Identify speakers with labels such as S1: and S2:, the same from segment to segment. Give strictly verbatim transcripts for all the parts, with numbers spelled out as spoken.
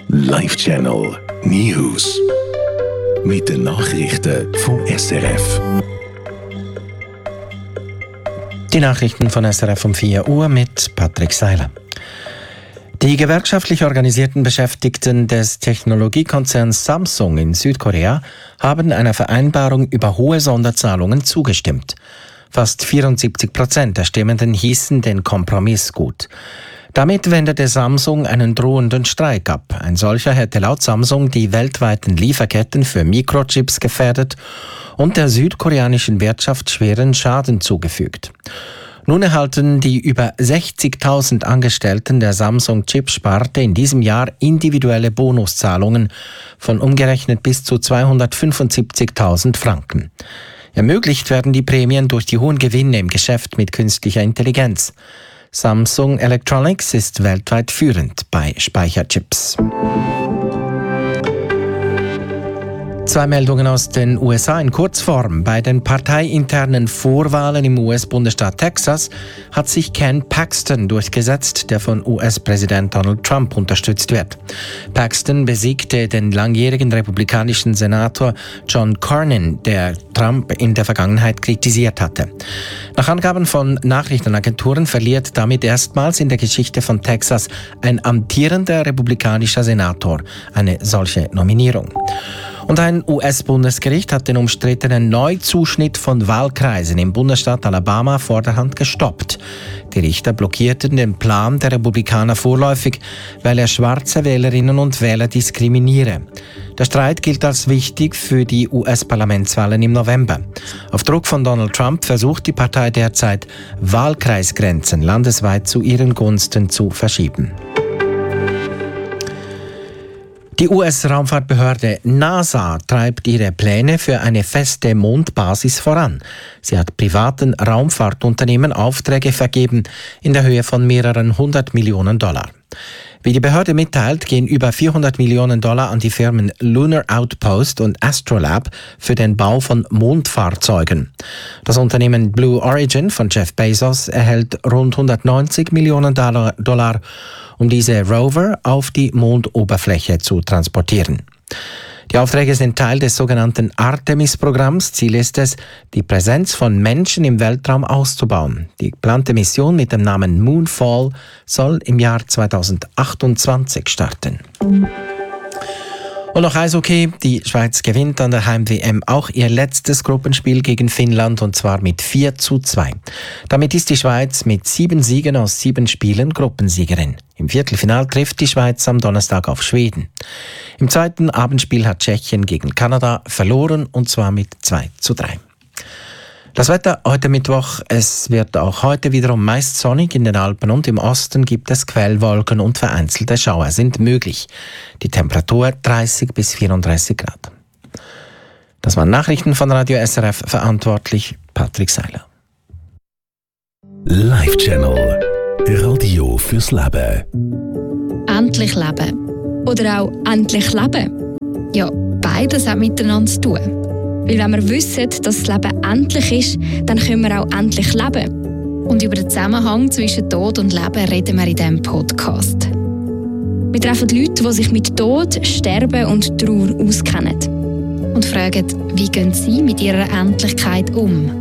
S1: Live-Channel News. Mit den Nachrichten vom S R F.
S2: Die Nachrichten von S R F um vier Uhr mit Patrick Seiler. Die gewerkschaftlich organisierten Beschäftigten des Technologiekonzerns Samsung in Südkorea haben einer Vereinbarung über hohe Sonderzahlungen zugestimmt. Fast vierundsiebzig Prozent der Stimmenden hießen den Kompromiss gut. Damit wendete Samsung einen drohenden Streik ab. Ein solcher hätte laut Samsung die weltweiten Lieferketten für Mikrochips gefährdet und der südkoreanischen Wirtschaft schweren Schaden zugefügt. Nun erhalten die über sechzigtausend Angestellten der Samsung-Chip-Sparte in diesem Jahr individuelle Bonuszahlungen von umgerechnet bis zu zweihundertfünfundsiebzigtausend Franken. Ermöglicht werden die Prämien durch die hohen Gewinne im Geschäft mit künstlicher Intelligenz. Samsung Electronics ist weltweit führend bei Speicherchips. Zwei Meldungen aus den U S A in Kurzform. Bei den parteiinternen Vorwahlen im U S-Bundesstaat Texas hat sich Ken Paxton durchgesetzt, der von U S-Präsident Donald Trump unterstützt wird. Paxton besiegte den langjährigen republikanischen Senator John Cornyn, der Trump in der Vergangenheit kritisiert hatte. Nach Angaben von Nachrichtenagenturen verliert damit erstmals in der Geschichte von Texas ein amtierender republikanischer Senator eine solche Nominierung. Und ein U S-Bundesgericht hat den umstrittenen Neuzuschnitt von Wahlkreisen im Bundesstaat Alabama vorderhand gestoppt. Die Richter blockierten den Plan der Republikaner vorläufig, weil er schwarze Wählerinnen und Wähler diskriminiere. Der Streit gilt als wichtig für die U S-Parlamentswahlen im November. Auf Druck von Donald Trump versucht die Partei derzeit, Wahlkreisgrenzen landesweit zu ihren Gunsten zu verschieben. Die U S-Raumfahrtbehörde NASA treibt ihre Pläne für eine feste Mondbasis voran. Sie hat privaten Raumfahrtunternehmen Aufträge vergeben in der Höhe von mehreren hundert Millionen Dollar. Wie die Behörde mitteilt, gehen über vierhundert Millionen Dollar an die Firmen Lunar Outpost und Astrolab für den Bau von Mondfahrzeugen. Das Unternehmen Blue Origin von Jeff Bezos erhält rund hundertneunzig Millionen Dollar, um diese Rover auf die Mondoberfläche zu transportieren. Die Aufträge sind Teil des sogenannten Artemis-Programms. Ziel ist es, die Präsenz von Menschen im Weltraum auszubauen. Die geplante Mission mit dem Namen Moonfall soll im Jahr zweitausendachtundzwanzig starten. Und noch Eishockey. Die Schweiz gewinnt an der Heim-W M auch ihr letztes Gruppenspiel gegen Finnland, und zwar mit vier zu zwei. Damit ist die Schweiz mit sieben Siegen aus sieben Spielen Gruppensiegerin. Im Viertelfinal trifft die Schweiz am Donnerstag auf Schweden. Im zweiten Abendspiel hat Tschechien gegen Kanada verloren, und zwar mit zwei zu drei. Das Wetter heute Mittwoch, es wird auch heute wiederum meist sonnig. In den Alpen und im Osten gibt es Quellwolken und vereinzelte Schauer sind möglich. Die Temperatur dreißig bis vierunddreißig Grad. Das waren Nachrichten von Radio S R F, verantwortlich Patrick Seiler.
S1: Live-Channel Radio fürs Leben.
S3: Endlich leben. Oder auch endlich leben. Ja, beides hat miteinander zu tun. Weil wenn wir wissen, dass das Leben endlich ist, dann können wir auch endlich leben. Und über den Zusammenhang zwischen Tod und Leben reden wir in diesem Podcast. Wir treffen Leute, die sich mit Tod, Sterben und Trauer auskennen. Und fragen, wie gehen sie mit ihrer Endlichkeit um?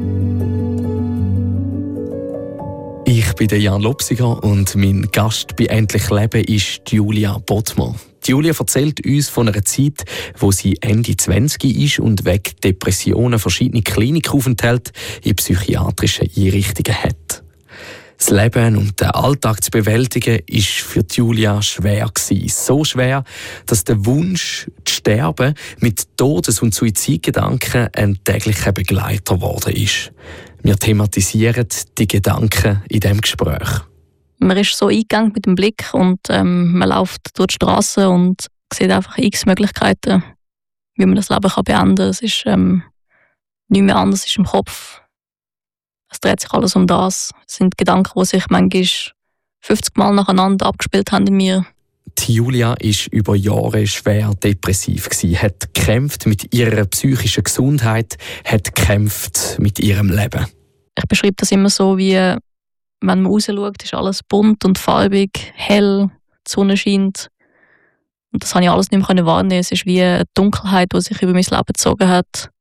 S4: Ich bin der Jan Lopsiger und mein Gast bei Endlich Leben ist Julia Bodmer. Julia erzählt uns von einer Zeit, wo sie Ende zwanzig ist und wegen Depressionen verschiedene Klinikaufenthalte in psychiatrischen Einrichtungen hat. Das Leben und den Alltag zu bewältigen, ist für Julia schwer gewesen. So schwer, dass der Wunsch, zu sterben, mit Todes- und Suizidgedanken ein täglicher Begleiter geworden ist. Wir thematisieren die Gedanken in diesem Gespräch.
S5: Man ist so eingegangen mit dem Blick und ähm, man läuft durch die Straße und sieht einfach x Möglichkeiten, wie man das Leben kann beenden kann. Es ist ähm, nicht mehr anders ist im Kopf. Es dreht sich alles um das. Es sind Gedanken, die sich manchmal fünfzig Mal nacheinander abgespielt haben in mir.
S4: Die Julia war über Jahre schwer depressiv, hat gekämpft mit ihrer psychischen Gesundheit, hat gekämpft mit ihrem Leben.
S5: Ich beschreibe das immer so, wie wenn man rausschaut, ist alles bunt und farbig, hell, die Sonne scheint. Und das habe ich alles nicht mehr wahrnehmen. Es ist wie eine Dunkelheit, die sich über mein Leben gezogen hat.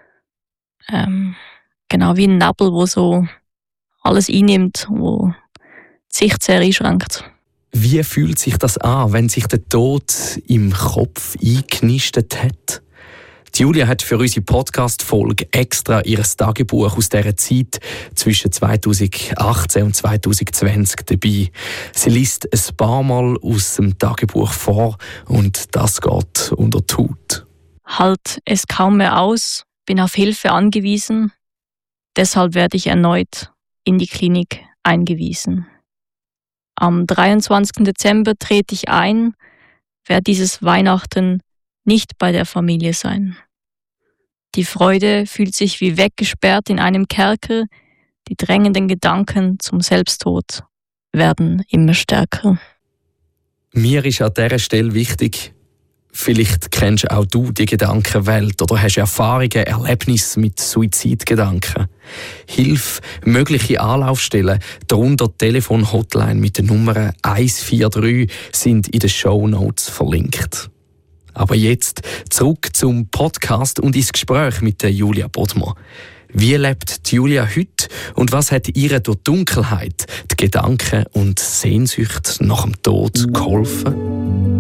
S5: Ähm, genau wie ein Nebel, wo so alles einnimmt, wo die Sicht sehr einschränkt.
S4: Wie fühlt sich das an, wenn sich der Tod im Kopf eingenistet hat? Die Julia hat für unsere Podcast-Folge extra ihr Tagebuch aus dieser Zeit zwischen zweitausendachtzehn und zweitausendzwanzig dabei. Sie liest ein paar Mal aus dem Tagebuch vor und das geht unter die Haut.
S5: Halt es kaum mehr aus, bin auf Hilfe angewiesen. Deshalb werde ich erneut in die Klinik eingewiesen. Am dreiundzwanzigsten Dezember trete ich ein, werde dieses Weihnachten nicht bei der Familie sein. Die Freude fühlt sich wie weggesperrt in einem Kerker, die drängenden Gedanken zum Selbsttod werden immer stärker.
S4: Mir ist an dieser Stelle wichtig, vielleicht kennst auch du die Gedankenwelt oder hast Erfahrungen, Erlebnisse mit Suizidgedanken. Hilf, mögliche Anlaufstellen, darunter die Telefon-Hotline mit der Nummer eins vier drei sind in den Shownotes verlinkt. Aber jetzt zurück zum Podcast und ins Gespräch mit der Julia Bodmer. Wie lebt die Julia heute und was hat ihr durch die Dunkelheit, die Gedanken und Sehnsucht nach dem Tod geholfen?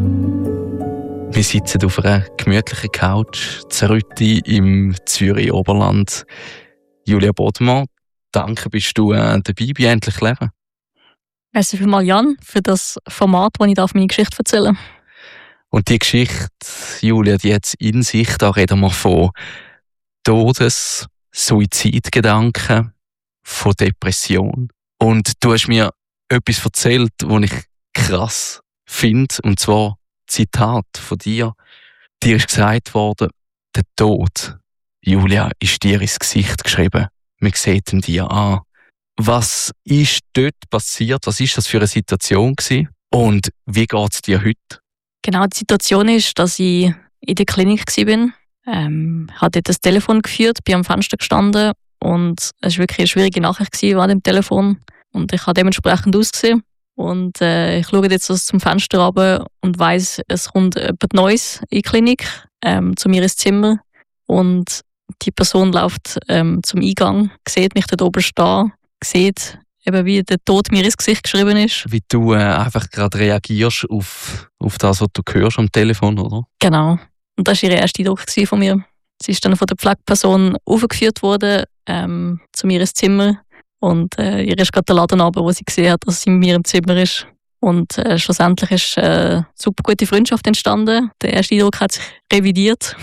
S6: Wir sitzen auf einer gemütlichen Couch, Zerrütti im Zürich Oberland. Julia Bodmer, danke, bist du äh, dabei bei «Endlich Leben».
S5: Merci vielmals, Jan, für das Format, wo ich meine Geschichte erzählen darf.
S6: Und die Geschichte, Julia, die hat in sich, da reden wir von Todes-, Suizidgedanken, von Depression. Und du hast mir etwas erzählt, was ich krass finde, und zwar Zitat von dir. Dir ist gesagt worden, der Tod, Julia, ist dir ins Gesicht geschrieben. Man sieht ihn dir an. Was ist dort passiert? Was ist das für eine Situation gewesen? Und wie geht es dir heute?
S5: Genau, die Situation ist, dass ich in der Klinik war. Ähm, ich habe dort das Telefon geführt, bin am Fenster gestanden und es war wirklich eine schwierige Nachricht an dem Telefon. Und ich habe dementsprechend ausgesehen. Und äh, ich schaue jetzt also zum Fenster runter und weiss, es kommt etwas Neues in die Klinik, ähm, zu mir ins Zimmer. Und die Person läuft ähm, zum Eingang, sieht mich dort oben stehen, sieht, eben wie der Tod mir ins Gesicht geschrieben ist.
S6: Wie du äh, einfach gerade reagierst auf, auf das, was du hörst am Telefon, oder?
S5: Genau. Und das war ihr erster Eindruck von mir. Sie ist dann von der Pflegeperson aufgeführt worden, ähm, zu mir ins Zimmer. Und äh, ihr ist gerade der Laden runter, wo sie gesehen hat, dass sie mit mir im Zimmer ist. Und äh, schlussendlich ist äh, eine super gute Freundschaft entstanden. Der erste Eindruck hat sich revidiert.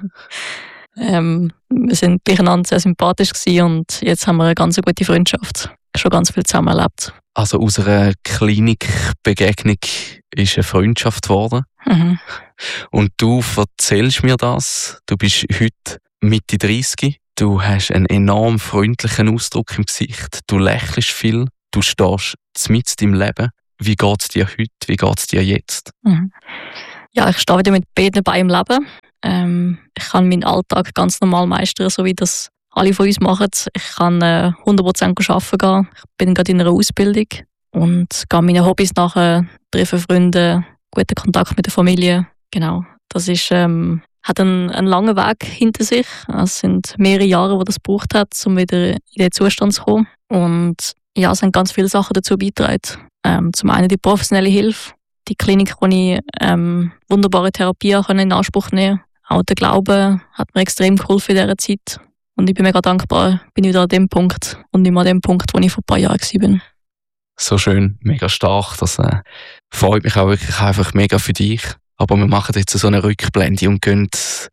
S5: ähm, wir sind beieinander sehr sympathisch gewesen und jetzt haben wir eine ganz gute Freundschaft. Schon ganz viel zusammen erlebt.
S6: Also aus einer Klinikbegegnung ist eine Freundschaft geworden.
S5: Mhm.
S6: Und du erzählst mir das. Du bist heute Mitte dreißig. Du hast einen enorm freundlichen Ausdruck im Gesicht. Du lächelst viel. Du stehst mitten im Leben. Wie geht es dir heute? Wie geht es dir jetzt?
S5: Mhm. Ja, ich stehe wieder mit beiden Beinen im Leben. Ähm, ich kann meinen Alltag ganz normal meistern, so wie das alle von uns machen. Ich kann äh, hundert Prozent arbeiten gehen. Ich bin gerade in einer Ausbildung und gehe meinen Hobbys nachher, treffe Freunde, guten Kontakt mit der Familie. Genau, das ist, ähm, hat einen, einen langen Weg hinter sich. Es sind mehrere Jahre, die das gebraucht hat, um wieder in den Zustand zu kommen. Und ja, es haben ganz viele Sachen dazu beigetragen. Ähm, zum einen die professionelle Hilfe, die Klinik, wo ich ähm, wunderbare Therapie in Anspruch nehmen konnte. Auch der Glaube hat mir extrem geholfen in dieser Zeit. Und ich bin mega dankbar, bin wieder an dem Punkt und nicht mehr an dem Punkt, wo ich vor ein paar Jahren war.
S6: So schön, mega stark. Das äh, freut mich auch wirklich einfach mega für dich. Aber wir machen jetzt so eine Rückblende und gehen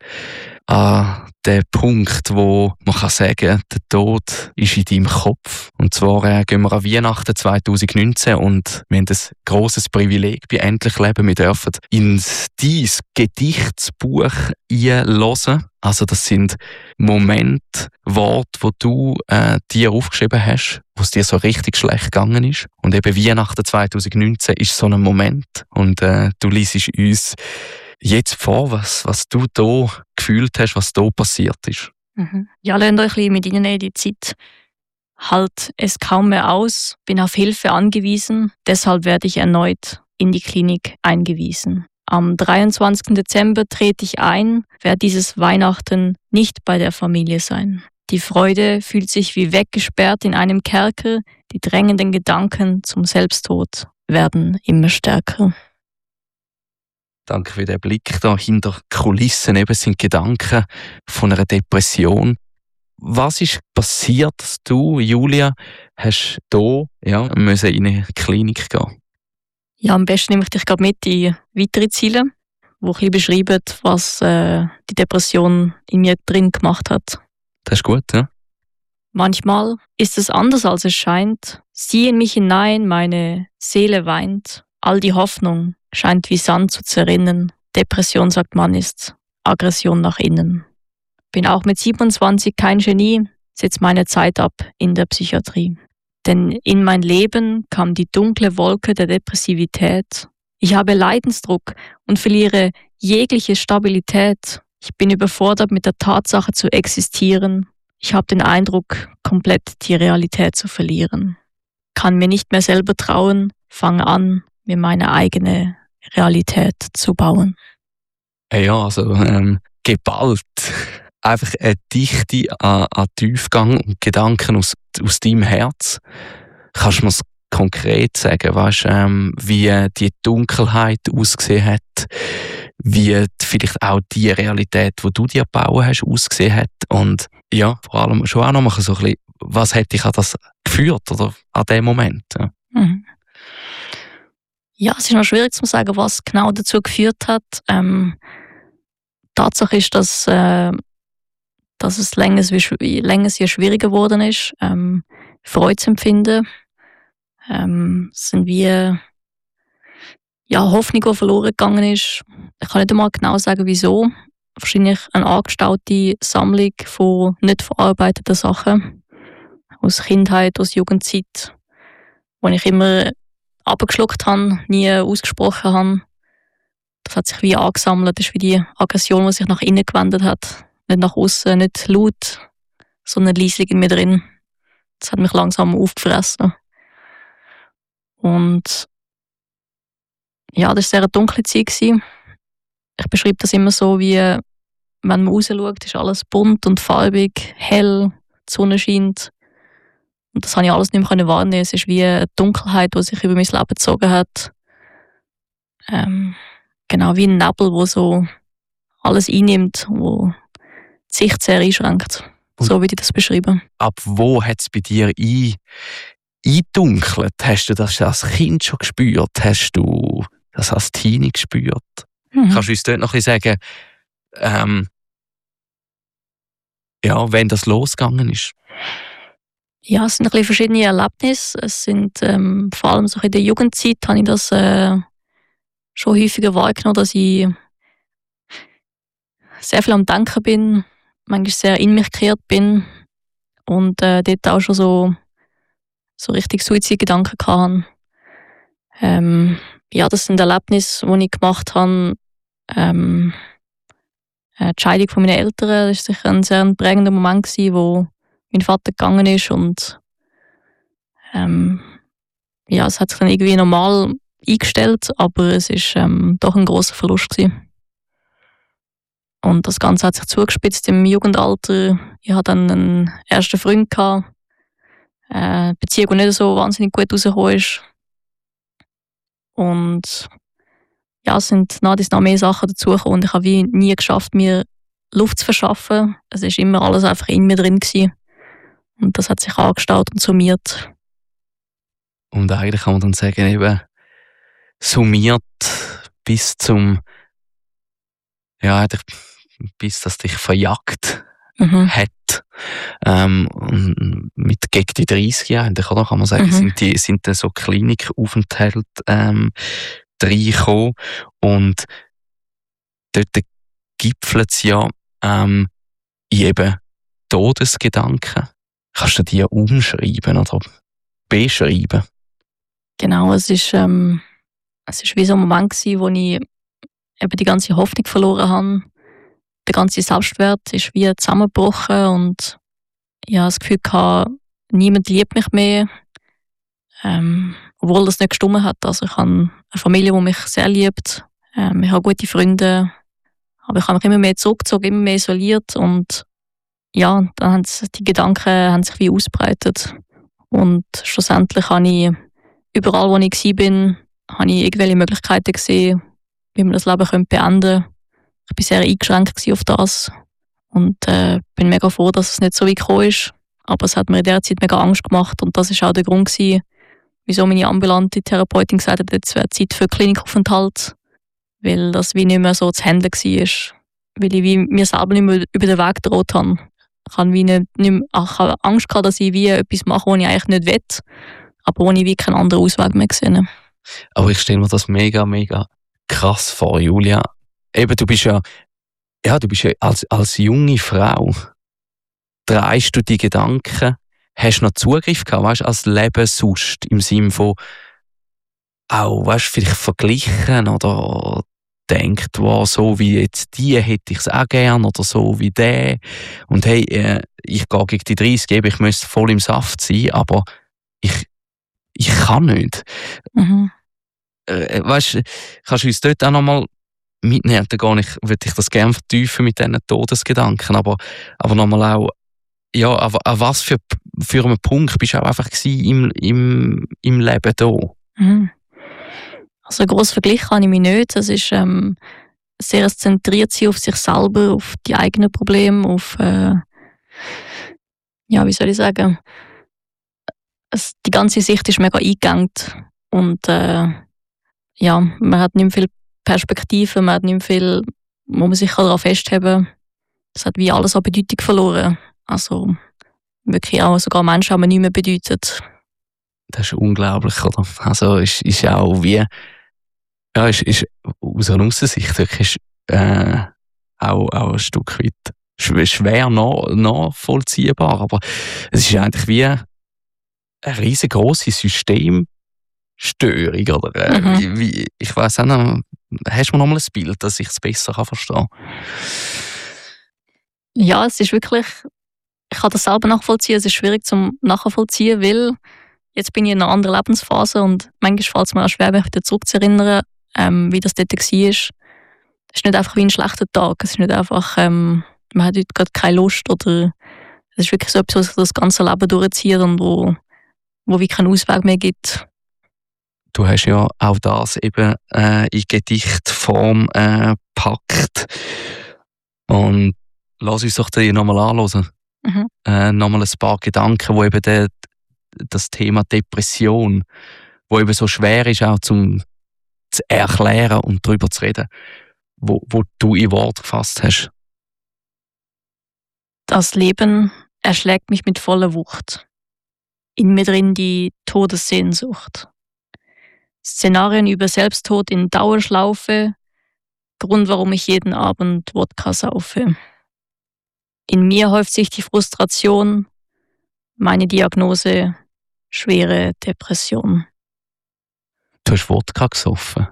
S6: an den Punkt, wo man kann sagen kann, der Tod ist in deinem Kopf. Und zwar äh, gehen wir an Weihnachten zwanzig neunzehn und wir haben ein grosses Privileg bei «Endlich Leben». Wir dürfen in dein Gedichtsbuch einhören. Also das sind Momente, Worte, die du äh, dir aufgeschrieben hast, wo es dir so richtig schlecht gegangen ist. Und eben Weihnachten zwanzig neunzehn ist so ein Moment. Und äh, du liest uns jetzt vor, was, was du da gefühlt hast, was da passiert ist.
S5: Mhm. Ja, lernt euch ein bisschen mit ihnen in die Zeit. Halt es kaum mehr aus, bin auf Hilfe angewiesen, deshalb werde ich erneut in die Klinik eingewiesen. Am dreiundzwanzigsten Dezember trete ich ein, werde dieses Weihnachten nicht bei der Familie sein. Die Freude fühlt sich wie weggesperrt in einem Kerker, die drängenden Gedanken zum Selbsttod werden immer stärker.
S6: Danke für den Blick da hinter die Kulissen. Eben sind Gedanken von einer Depression. Was ist passiert, dass du, Julia, hast hier ja, müssen in eine Klinik gehen?
S5: Ja, am besten nehme ich dich gerade mit in weitere Ziele, die ein bisschen beschreiben, was äh, die Depression in mir drin gemacht hat.
S6: Das ist gut, ja?
S5: Manchmal ist es anders, als es scheint. Sieh in mich hinein, meine Seele weint. All die Hoffnung scheint wie Sand zu zerrinnen. Depression, sagt man, ist Aggression nach innen. Bin auch mit siebenundzwanzig kein Genie, setze meine Zeit ab in der Psychiatrie. Denn in mein Leben kam die dunkle Wolke der Depressivität. Ich habe Leidensdruck und verliere jegliche Stabilität. Ich bin überfordert mit der Tatsache zu existieren. Ich habe den Eindruck, komplett die Realität zu verlieren. Kann mir nicht mehr selber trauen, fange an, mir meine eigene Realität zu bauen.
S6: Ja, also ähm, geballt. Einfach eine Dichte an, an Tiefgang und Gedanken aus, aus deinem Herz. Kannst du mir konkret sagen, weißt, ähm, wie die Dunkelheit ausgesehen hat, wie vielleicht auch die Realität, die du dir gebaut hast, ausgesehen hat und ja, vor allem schon auch noch mal so ein bisschen, was hat dich an das geführt oder an dem Moment? Ja.
S5: Mhm. Ja, es ist noch schwierig zu sagen, was genau dazu geführt hat. Ähm, Tatsache ist, dass, äh, dass es länger, wie, länger sehr schwieriger geworden ist, ähm, Freude zu empfinden. Ähm, es sind wie ja, Hoffnung, die verloren gegangen ist. Ich kann nicht einmal genau sagen, wieso. Wahrscheinlich eine angestaute Sammlung von nicht verarbeiteten Sachen aus Kindheit, aus Jugendzeit, die ich immer abgeschluckt habe, nie ausgesprochen habe. Das hat sich wie angesammelt. Das ist wie die Aggression, die sich nach innen gewendet hat. Nicht nach außen, nicht laut, sondern leislich in mir drin. Das hat mich langsam aufgefressen. Und ja, das war eine sehr dunkle Zeit. Ich beschreibe das immer so, wie wenn man rausschaut, ist alles bunt und farbig, hell, die Sonne scheint. Und das konnte ich alles nicht mehr wahrnehmen. Es ist wie eine Dunkelheit, die sich über mein Leben gezogen hat. Ähm, genau wie ein Nebel, der so alles einnimmt, wo die Sicht sehr einschränkt. So würde ich das beschreiben.
S6: Ab wo hat es bei dir ein, eindunkelt? Hast du das als Kind schon gespürt? Hast du das als Teenie gespürt? Mhm. Kannst du uns dort noch ein bisschen sagen, ähm, ja, wenn das losgegangen ist?
S5: Ja, es sind ein bisschen verschiedene Erlebnisse. Es sind ähm, vor allem so in der Jugendzeit habe ich das äh, schon häufiger wahrgenommen, dass ich sehr viel am Denken bin, manchmal sehr in mich gekehrt bin und äh, dort auch schon so, so richtig Suizidgedanken hatte. Ähm, ja, das sind Erlebnisse, die ich gemacht habe. Ähm, die Scheidung von meinen Eltern, das war sicher ein sehr prägender Moment gewesen, wo mein Vater gegangen ist und ähm, ja, es hat sich dann irgendwie normal eingestellt, aber es war ähm, doch ein grosser Verlust gewesen. Und das Ganze hat sich zugespitzt im Jugendalter. Ich hatte dann einen ersten Freund gehabt, äh, Beziehung, die nicht so wahnsinnig gut rausgekommen ist. Und ja, es sind nach dies noch mehr Sachen dazugekommen und ich habe wie nie geschafft, mir Luft zu verschaffen. Es war immer alles einfach in mir drin gewesen. Und das hat sich angestaut und summiert.
S6: Und eigentlich kann man dann sagen, eben summiert bis zum, ja, bis das dich verjagt mhm. hat. Ähm, mit gegen die dreißig Jahren, oder kann man sagen, mhm. sind die sind da so Klinikaufenthalte ähm, reingekommen. Und dort gipfelt es ja ähm, in eben Todesgedanken. Kannst du die umschreiben oder beschreiben?
S5: Genau, es ist, ähm, es ist wie so ein Moment gewesen, wo ich eben die ganze Hoffnung verloren habe. Der ganze Selbstwert ist wie zusammengebrochen und ich habe das Gefühl gehabt, niemand liebt mich mehr. Ähm, obwohl das nicht gestimmt hat. Also ich habe eine Familie, die mich sehr liebt, Ähm, ich habe gute Freunde, aber ich habe mich immer mehr zurückgezogen, immer mehr isoliert und ja, dann haben sich die Gedanken haben sich wie ausgebreitet. Und schlussendlich habe ich überall, wo ich war, habe ich irgendwelche Möglichkeiten gesehen, wie man das Leben beenden könnte. Ich war sehr eingeschränkt auf das und äh, bin mega froh, dass es nicht so weit gekommen ist. Aber es hat mir in dieser Zeit mega Angst gemacht und das war auch der Grund gewesen, wieso meine ambulante Therapeutin gesagt hat, jetzt wäre Zeit für Klinikaufenthalt, weil das wie nicht mehr so zu handeln war. Weil ich wie mir selber nicht mehr über den Weg gedroht habe. Ich habe, wie nicht, nicht mehr, ich habe Angst gehabt, dass ich wie etwas mache, was ich eigentlich nicht will, aber wo ich wie keinen anderen Ausweg mehr gesehen.
S6: Aber ich stelle mir das mega, mega krass vor, Julia. Eben, du bist ja, ja, du bist ja als, als junge Frau, drehst du die Gedanken, hast noch Zugriff gehabt, weißt, als Leben sonst, im Sinne von auch, weißt, vielleicht verglichen oder denkt, wow, so wie jetzt die hätte ich es auch gern oder so wie der. Und hey, äh, ich gehe gegen die dreißig, eben, ich müsste voll im Saft sein, aber ich, ich kann nicht.
S5: Mhm.
S6: Äh, weißt, kannst du uns dort auch nochmal mitnehmen? Da gar nicht, würde ich das gerne vertiefen mit diesen Todesgedanken, aber, aber nochmal auch, ja, aber an was für, für einen Punkt bist du auch einfach im, im, im Leben da?
S5: Mhm. Also einen grossen Vergleich habe ich mich nicht. Es ist ähm, sehr zentriert sein auf sich selber, auf die eigenen Probleme, auf, äh, ja, wie soll ich sagen, es, die ganze Sicht ist mega eingegangen und äh, ja, man hat nicht mehr viel Perspektive, man hat nicht mehr viel, wo man sich daran festhalten kann. Es hat wie alles an Bedeutung verloren. Also wirklich auch sogar Menschen haben nicht mehr bedeutet.
S6: Das ist unglaublich, oder? Also ist, ist auch wie, ja, ist, ist aus einer Aussicht wirklich äh, auch, auch ein Stück weit schwer nach, nachvollziehbar, aber es ist eigentlich wie eine riesengroße Systemstörung, oder? Äh,
S5: Mhm.
S6: wie, wie, ich weiss auch noch, hast du noch mal ein Bild, dass ich es besser kann verstehen kann?
S5: Ja, es ist wirklich, ich kann das selber nachvollziehen, es ist schwierig zum nachvollziehen, weil jetzt bin ich in einer anderen Lebensphase und manchmal fällt es mir auch schwer, mich wieder zurückzuerinnern, ähm, wie das dort war. Es ist nicht einfach wie ein schlechter Tag, es ist nicht einfach, ähm, man hat heute gerade keine Lust oder es ist wirklich so etwas, was sich das ganze Leben durchzieht und wo, wo wie keinen Ausweg mehr gibt.
S6: Du hast ja auch das eben äh, in Gedichtform äh, gepackt. Und lass uns doch die nochmal anhören.
S5: Mhm.
S6: Äh, nochmal ein paar Gedanken, wo eben der, das Thema Depression, wo eben so schwer ist, auch zum zu erklären und darüber zu reden, wo, wo du in Wort gefasst hast.
S5: Das Leben erschlägt mich mit voller Wucht. In mir drin die Todessehnsucht. Szenarien über Selbsttod in Dauerschlaufe, Grund, warum ich jeden Abend Wodka saufe. In mir häuft sich die Frustration, meine Diagnose, schwere Depression.
S6: Du hast Wodka gesoffen.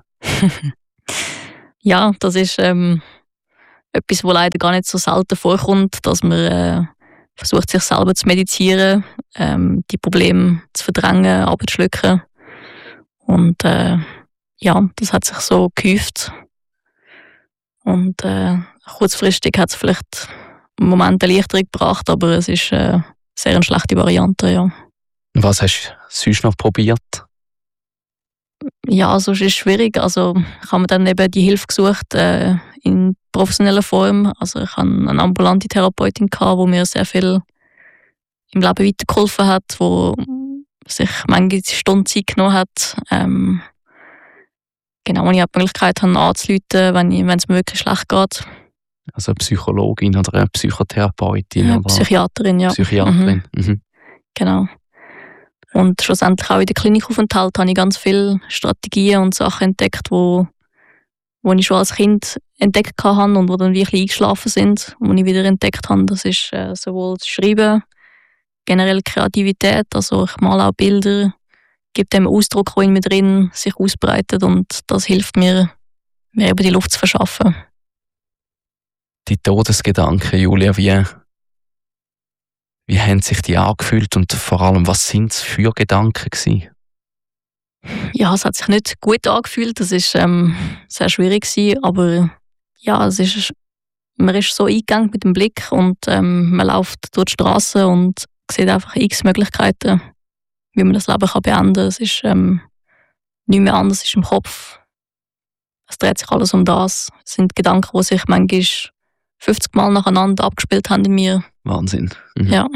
S5: Ja, das ist ähm, etwas, was leider gar nicht so selten vorkommt, dass man äh, versucht, sich selber zu medizieren, ähm, die Probleme zu verdrängen, abzuschlucken. Und äh, ja, das hat sich so gehäuft. Und äh, kurzfristig hat es vielleicht einen Moment eine Erleichterung gebracht, aber es ist äh, sehr eine schlechte Variante, ja.
S6: Was hast du sonst noch probiert?
S5: Ja, sonst ist es schwierig. Also ich habe mir dann eben die Hilfe gesucht äh, in professioneller Form. Also ich hatte eine ambulante Therapeutin, die mir sehr viel im Leben weitergeholfen hat, die sich manche Stunden Zeit genommen hat. Ähm, genau, und ich habe die Möglichkeit habe, anzurufen, wenn, ich, wenn es mir wirklich schlecht geht.
S6: Also eine Psychologin oder eine Psychotherapeutin?
S5: Ja,
S6: oder
S5: Psychiaterin, ja.
S6: Psychiaterin.
S5: Mhm.
S6: Mhm.
S5: Genau. Und schlussendlich auch in der Klinikaufenthalt habe ich ganz viele Strategien und Sachen entdeckt, wo, wo ich schon als Kind entdeckt habe und wo dann wirklich eingeschlafen sind. Und wo ich wieder entdeckt habe, das ist äh, sowohl das Schreiben, generell Kreativität, also ich male auch Bilder, gebe dem Ausdruck, der in mir drin sich ausbreitet und das hilft mir, mir eben die Luft zu verschaffen.
S6: Die Todesgedanken, Julia, wie, wie haben sich die angefühlt und vor allem, was sind es für Gedanken gewesen?
S5: Ja, es hat sich nicht gut angefühlt. Das war ähm, sehr schwierig gewesen, aber ja, es ist, man ist so eingegangen mit dem Blick und ähm, man läuft durch die Straße und sieht einfach x Möglichkeiten, wie man das Leben kann beenden kann. Es ist ähm, nicht mehr anders, es ist im Kopf. Es dreht sich alles um das. Es sind Gedanken, die sich manchmal fünfzig Mal nacheinander abgespielt haben in mir.
S6: Wahnsinn. Mhm.
S5: Ja.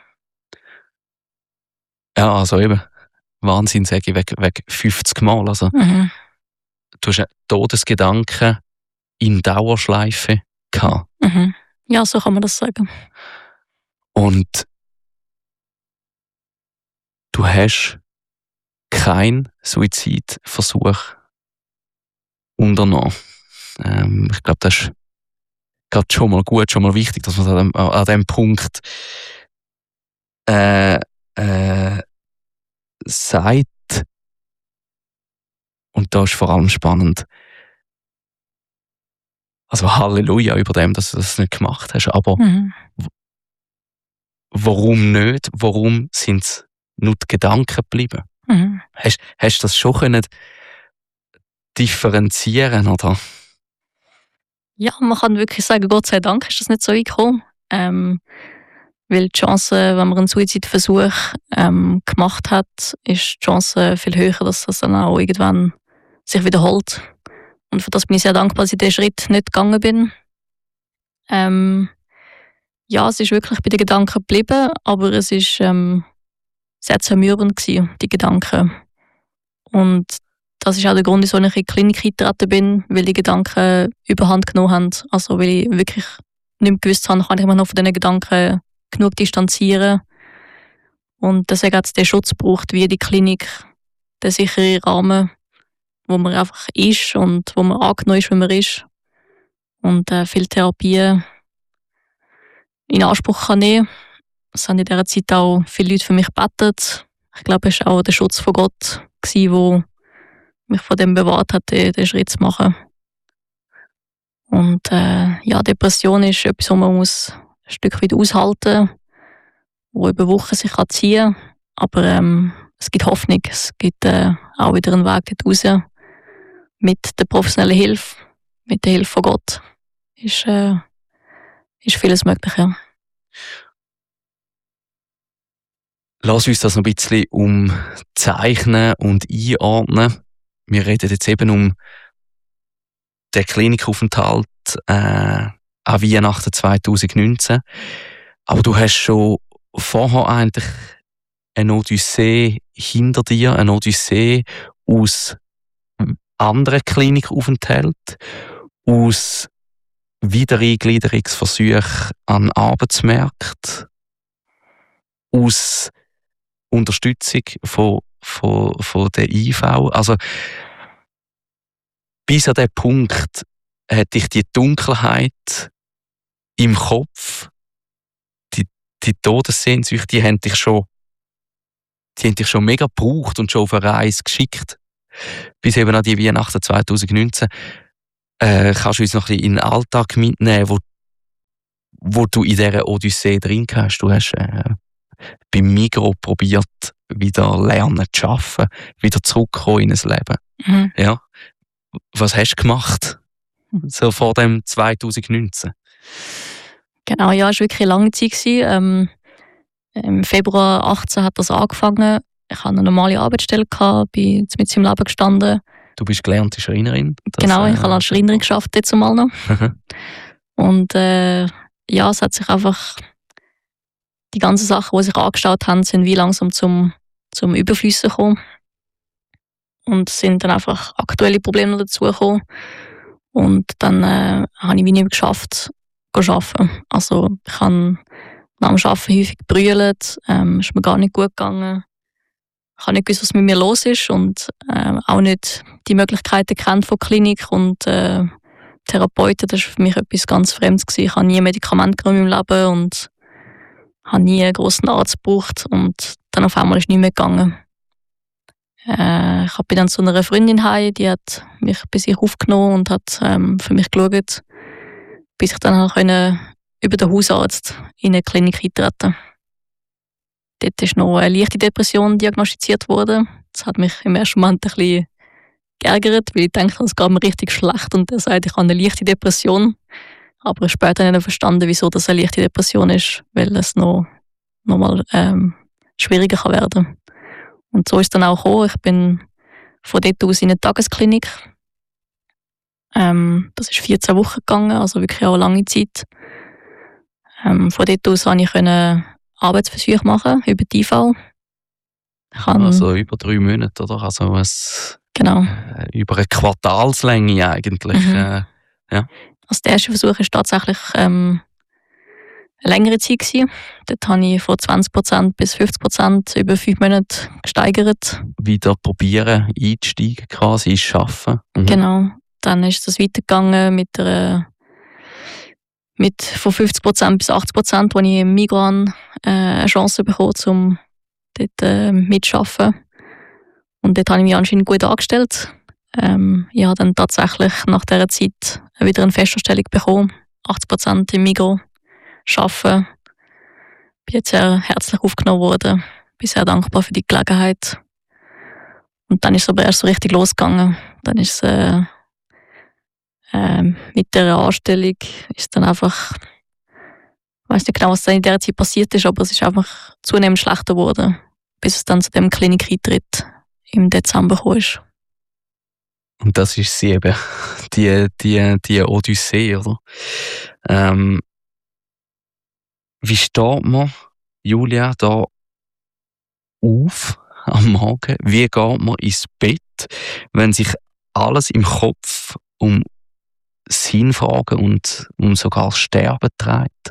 S6: Ja, also eben. Wahnsinn, sage ich, wegen, wegen fünfzig Mal. Also,
S5: Mhm.
S6: du hast einen Todesgedanken in Dauerschleife gehabt.
S5: Mhm. Ja, so kann man das sagen.
S6: Und du hast keinen Suizidversuch unternommen. Ähm, ich glaube, das ist gerade schon mal gut, schon mal wichtig, dass man an dem, an dem Punkt äh, äh, sagt. Und da ist vor allem spannend. Also Halleluja über dem, dass du das nicht gemacht hast. Aber
S5: Mhm.
S6: warum nicht? Warum sind es nur die Gedanken geblieben?
S5: Mhm.
S6: Hast, hast du das schon können differenzieren, oder?
S5: Ja, man kann wirklich sagen, Gott sei Dank ist das nicht so weit gekommen. Ähm, weil die Chance, wenn man einen Suizidversuch ähm, gemacht hat, ist die Chance viel höher, dass das dann auch irgendwann sich wiederholt. Und für das bin ich sehr dankbar, dass ich diesen Schritt nicht gegangen bin. Ähm, ja, es ist wirklich bei den Gedanken geblieben, aber es ist ähm, sehr zermürbend gewesen, die Gedanken. Und das ist auch der Grund, wieso ich in die Klinik eingetreten bin, weil die Gedanken überhand genommen haben. Also weil ich wirklich nicht mehr gewusst habe, kann ich mich noch von diesen Gedanken genug distanzieren. Und deswegen hat es den Schutz gebraucht, wie die Klinik, den sicheren Rahmen, wo man einfach ist und wo man angenommen ist, wie man ist. Und äh, viele Therapien in Anspruch kann nehmen. Es haben in dieser Zeit auch viele Leute für mich gebetet. Ich glaube, es war auch der Schutz von Gott, der mich von dem bewahrt hat, den, den Schritt zu machen. Und äh, ja, Depression ist etwas, was man muss ein Stück weit aushalten muss, wo über Wochen sich kann ziehen kann. Aber ähm, es gibt Hoffnung, es gibt äh, auch wieder einen Weg dort raus. Mit der professionellen Hilfe, mit der Hilfe von Gott, ist, äh, ist vieles möglich. Ja.
S6: Lass uns das noch ein bisschen umzeichnen und einordnen. Wir reden jetzt eben um den Klinikaufenthalt äh, an Weihnachten zwanzig neunzehn. Aber du hast schon vorher eigentlich eine Odyssee hinter dir, eine Odyssee aus anderen Klinikaufenthalten, aus Wiedereingliederungsversuchen an Arbeitsmärkten, aus Unterstützung von, von, von der I V. Also, bis an diesen Punkt hat dich die Dunkelheit im Kopf, die, die Todessehnsucht, die haben dich schon, die haben dich schon mega gebraucht und schon auf eine Reise geschickt. Bis eben an die Weihnachten zwanzig neunzehn. Äh, kannst du uns noch ein bisschen in den Alltag mitnehmen, wo, wo du in dieser Odyssee drin hast? Du hast äh, beim Migros probiert, wieder lernen zu arbeiten, wieder zurückkommen in ein Leben.
S5: Mhm.
S6: Ja. Was hast du gemacht? So vor dem zwanzig neunzehn?
S5: Genau, ja, es war wirklich eine lange Zeit. Ähm, Im Februar achtzehn hat das angefangen. Ich hatte eine normale Arbeitsstelle, gehabt, bin mit im Leben gestanden.
S6: Du bist gelernte Schreinerin? Das,
S5: Genau, ich
S6: äh,
S5: habe als Schreinerin gearbeitet, jetzt mal noch. Und äh, ja, es hat sich einfach, die ganzen Sachen, die sich angestaut haben, sind wie langsam zum, zum Überfließen gekommen. Und es sind dann einfach aktuelle Probleme dazugekommen. Und dann äh, habe ich wie nicht mehr geschafft, zu arbeiten. Also ich habe nach dem Arbeiten häufig gebrüllt, ähm, ist mir gar nicht gut gegangen. Ich habe nicht gewusst, was mit mir los ist und äh, auch nicht die Möglichkeiten kennt von Klinik und äh, Therapeuten. Das war für mich etwas ganz Fremdes gewesen. Ich habe nie Medikamente genommen im Leben und habe nie einen grossen Arzt gebraucht und dann auf einmal ist es nicht mehr gegangen. Äh, ich bin dann zu einer Freundin heim, die hat mich bei sich aufgenommen und hat ähm, für mich geschaut, bis ich dann können über den Hausarzt in eine Klinik eintreten. Dort ist noch eine leichte Depression diagnostiziert worden. Das hat mich im ersten Moment ein bisschen geärgert, weil ich dachte, es geht mir richtig schlecht und er sagt, ich habe eine leichte Depression. Aber später habe ich dann verstanden, wieso das eine leichte Depression ist, weil es noch, noch mal ähm, schwieriger kann werden. Und so ist es dann auch gekommen. Ich bin von dort aus in eine Tagesklinik. Ähm, das ist vierzehn Wochen gegangen, also wirklich auch eine lange Zeit. Ähm, von dort aus konnte ich Arbeitsversuche machen über die I V. Ich kann,
S6: also über drei Monate, oder? Also ein,
S5: genau.
S6: Äh, über eine Quartalslänge eigentlich.
S5: Mhm.
S6: Äh, ja.
S5: Also der erste Versuch war tatsächlich ähm, eine längere Zeit gewesen. Dort habe ich von zwanzig Prozent bis fünfzig Prozent über fünf Monate gesteigert.
S6: Wieder probieren, einzusteigen quasi, ins Arbeiten. Mhm.
S5: Genau. Dann ist das weitergegangen mit einer mit von fünfzig Prozent bis achtzig Prozent, wo ich im Migros äh, eine Chance bekommen, um dort äh, mitzuarbeiten. Und dort habe ich mich anscheinend gut angestellt. Ähm, ich habe dann tatsächlich nach dieser Zeit wieder eine Festanstellung bekommen. achtzig Prozent im Migros arbeiten. Bin jetzt sehr herzlich aufgenommen worden. Bin sehr dankbar für die Gelegenheit. Und dann ist es aber erst so richtig losgegangen. Dann ist es äh, äh, mit der Anstellung ist dann einfach, ich weiß nicht genau, was dann in dieser Zeit passiert ist, aber es ist einfach zunehmend schlechter geworden, bis es dann zu dem Klinikeintritt im Dezember gekommen ist.
S6: Und das ist sie eben, die, die, die Odyssee, oder? Ähm, wie steht man, Julia, da auf am Morgen? Wie geht man ins Bett, wenn sich alles im Kopf um Sinnfragen und um sogar das Sterben dreht?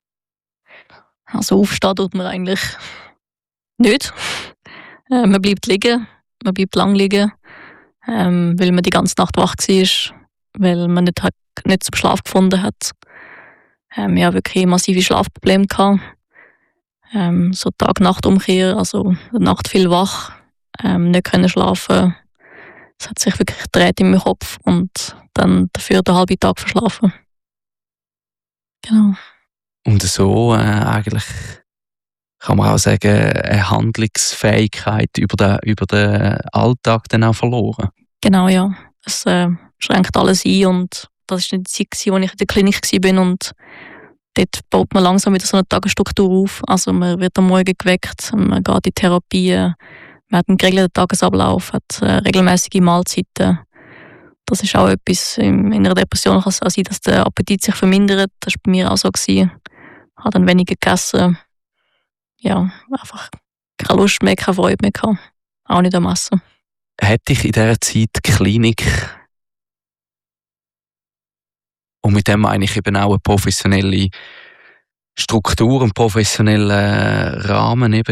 S5: Also aufstehen tut man eigentlich nicht. Äh, man bleibt liegen, man bleibt lang liegen, ähm, weil man die ganze Nacht wach war, weil man nicht, nicht zum Schlaf gefunden hat. Ähm, ich hatte wirklich massive Schlafprobleme gehabt. Ähm, so Tag-Nacht-Umkehr, also Nacht viel wach, ähm, nicht können schlafen. Es hat sich wirklich gedreht in meinem Kopf und dann dafür den halben Tag verschlafen. Genau.
S6: Und so äh, eigentlich kann man auch sagen, eine Handlungsfähigkeit über den, über den Alltag dann auch verloren.
S5: Genau, ja. Es äh, schränkt alles ein und das war nicht die Zeit, als ich in der Klinik war und dort baut man langsam wieder so eine Tagesstruktur auf. Also man wird am Morgen geweckt, man geht in Therapie, man hat einen geregelten Tagesablauf, hat äh, regelmäßige Mahlzeiten. Das ist auch etwas, in einer Depression kann es auch sein, dass der Appetit sich vermindert. Das war bei mir auch so. Ich habe dann weniger gegessen. Ja, einfach keine Lust mehr, keine Freude mehr gehabt. Auch nicht am Essen.
S6: Hätte ich in dieser Zeit die Klinik, und mit dem meine ich eben auch eine professionelle Struktur, einen professionellen Rahmen eben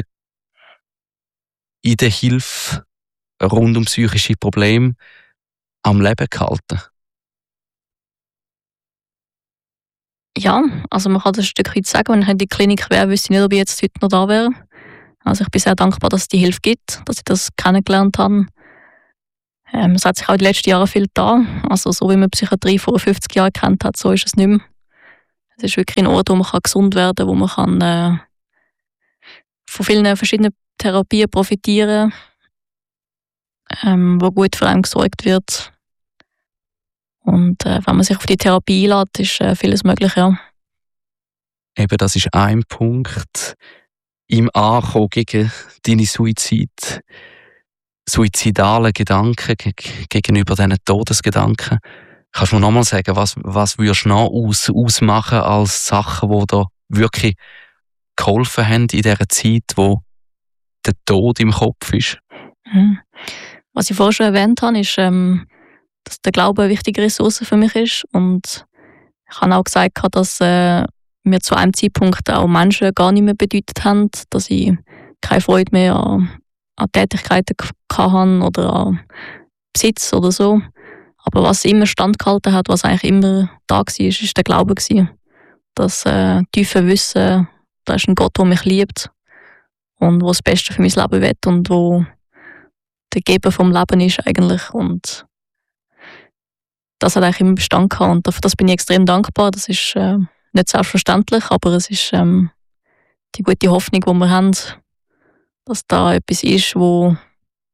S6: in der Hilfe rund um psychische Probleme am Leben gehalten?
S5: Ja, also man kann das ein Stück weit sagen, wenn ich in die Klinik wäre, wüsste ich nicht, ob ich jetzt heute noch da wäre. Also ich bin sehr dankbar, dass es die Hilfe gibt, dass ich das kennengelernt habe. Ähm, es hat sich auch in den letzten Jahren viel getan. Also so wie man Psychiatrie vor fünfzig Jahren kennt hat, so ist es nicht mehr. Es ist wirklich ein Ort, wo man gesund werden kann, wo man kann, äh, von vielen verschiedenen Therapien profitieren kann, ähm, wo gut für einen gesorgt wird. Und äh, wenn man sich auf die Therapie einlädt, ist äh, vieles möglich, ja.
S6: Eben, das ist ein Punkt im Ankommen gegen deine Suizid, suizidalen Gedanken, geg- gegenüber diesen Todesgedanken. Kannst du mir nochmal sagen, was, was würdest du noch aus, ausmachen als Sachen, die da wirklich geholfen haben in dieser Zeit, wo der Tod im Kopf ist?
S5: Mhm. Was ich vorher schon erwähnt habe, ist, ähm, dass der Glaube eine wichtige Ressource für mich ist. Und ich habe auch gesagt, dass äh, mir zu einem Zeitpunkt auch Menschen gar nicht mehr bedeutet haben, dass ich keine Freude mehr an, an Tätigkeiten hatte oder an Besitz oder so. Aber was immer standgehalten hat, was eigentlich immer da war, ist der Glaube gewesen. Das äh, tiefe Wissen, da ist ein Gott, der mich liebt und der das Beste für mein Leben will und wo der Geber vom Leben ist eigentlich. Und das hat eigentlich immer Bestand gehabt und für das bin ich extrem dankbar. Das ist äh, nicht selbstverständlich, aber es ist ähm, die gute Hoffnung, die wir haben, dass da etwas ist, wo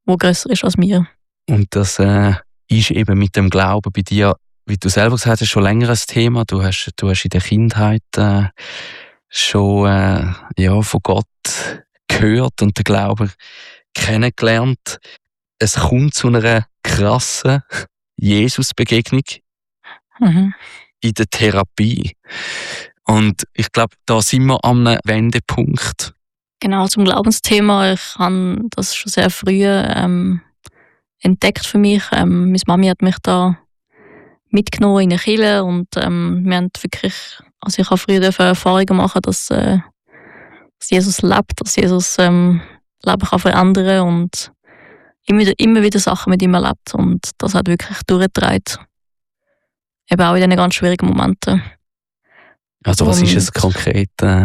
S5: wo grösser ist als wir.
S6: Und das äh, ist eben mit dem Glauben bei dir, wie du selber gesagt hast, schon länger ein Thema. Du hast, du hast in der Kindheit äh, schon äh, ja, von Gott gehört und den Glauben kennengelernt. Es kommt zu einer krassen Jesus-Begegnung
S5: Mhm.
S6: in der Therapie. Und ich glaube, da sind wir an einem Wendepunkt.
S5: Genau, zum Glaubensthema. Ich habe das schon sehr früh ähm, entdeckt für mich. Ähm, meine Mami hat mich da mitgenommen in eine Kirche und ähm, wir haben wirklich, also ich habe früher Erfahrungen machen, dass, äh, dass Jesus lebt, dass Jesus ähm, Leben kann verändern und immer wieder, immer wieder Sachen mit ihm erlebt und das hat wirklich durchgetragen. Eben auch in diesen ganz schwierigen Momenten.
S6: Also was
S5: Und-
S6: ist es konkret? Äh,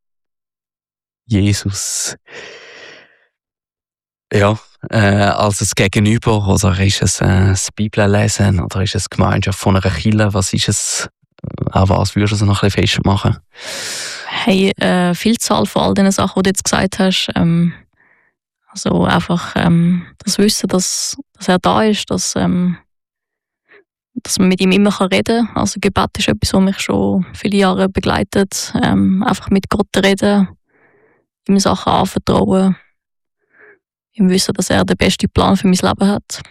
S6: Jesus ja, äh, als ein Gegenüber oder ist es äh, das Bibellesen oder ist es die Gemeinschaft von einer Kirche? Was ist es? Auch was würdest du so noch ein bisschen festmachen?
S5: Hey, äh, Vielzahl von all diesen Sachen, die du jetzt gesagt hast. Ähm, also einfach ähm, das Wissen, dass, dass er da ist, dass, ähm, dass man mit ihm immer reden kann. Also Gebet ist etwas, was mich schon viele Jahre begleitet. Ähm, einfach mit Gott reden, ihm Sachen anvertrauen, ihm wissen, dass er den besten Plan für mein Leben hat.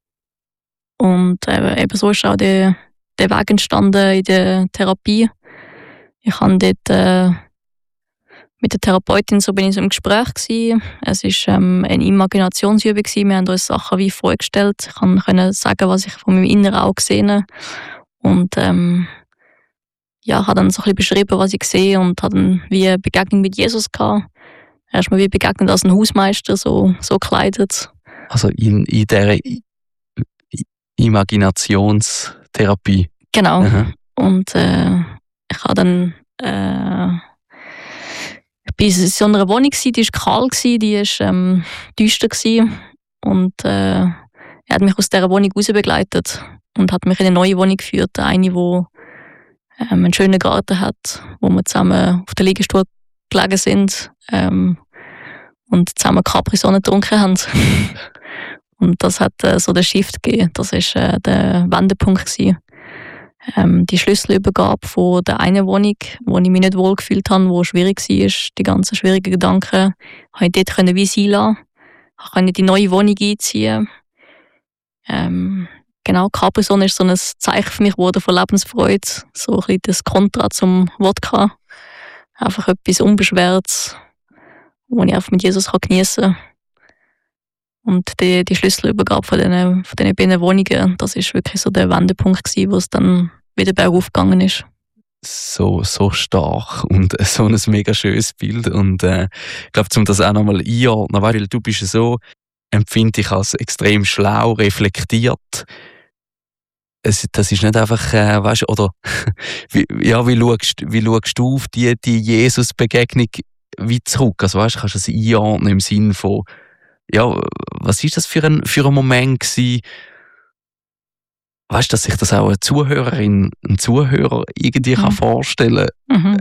S5: Und äh, eben so ist auch der, der Weg entstanden in der Therapie. Ich habe dort äh, mit der Therapeutin so bin ich so im Gespräch gewesen. Es war ähm, eine Imaginationsübung gewesen. Wir haben uns Sachen wie vorgestellt. Ich konnte sagen, was ich von meinem inneren Auge sehe. Und ähm, ja, habe dann so ein bisschen beschrieben, was ich sehe und habe dann wie eine Begegnung mit Jesus gehabt. Er ist mir wie begegnet als ein Hausmeister, so, so gekleidet.
S6: Also in, in dieser I- I- Imaginationstherapie.
S5: Genau.
S6: Aha.
S5: Und äh, ich habe dann äh, ich war in so einer Wohnung, die war kahl, die war ähm, düster. Und äh, er hat mich aus dieser Wohnung raus begleitet und hat mich in eine neue Wohnung geführt. Eine, die ähm, einen schönen Garten hat, wo wir zusammen auf der Liegestuhl gelegen sind ähm, und zusammen Capri-Sonne getrunken haben. Und das hat äh, so den Shift gegeben. Das war äh, der Wendepunkt gewesen. Ähm, die Schlüsselübergabe von der einen Wohnung, wo ich mich nicht wohl gefühlt habe, wo schwierig war, die ganzen schwierigen Gedanken, konnte ich dort können wie sein lassen. Ich konnte die neue Wohnung einziehen. Ähm, genau, Capri-Sonne ist so ein Zeichen für mich geworden von Lebensfreude. So ein bisschen das Kontra zum Wodka. Einfach etwas Unbeschwertes, wo ich einfach mit Jesus geniessen kann. Und die, die Schlüsselübergabe von diesen, von diesen beiden Wohnungen, das war wirklich so der Wendepunkt gewesen, wo es dann wieder bergauf gegangen ist.
S6: So, so stark und so ein mega schönes Bild. Und äh, ich glaube, um das auch nochmal einordnen, weil du bist so, empfinde ich als extrem schlau, reflektiert. Es, das ist nicht einfach, äh, weißt du, oder wie, ja, wie schaust, wie schaust du auf die, die Jesus-Begegnung wie zurück? Also weißt du, kannst du das einordnen im Sinn von, ja, was ist das für ein, für ein Moment gewesen? Weißt du, dass sich das auch eine Zuhörerin, ein Zuhörer irgendwie
S5: Mhm.
S6: kann vorstellen
S5: Mhm.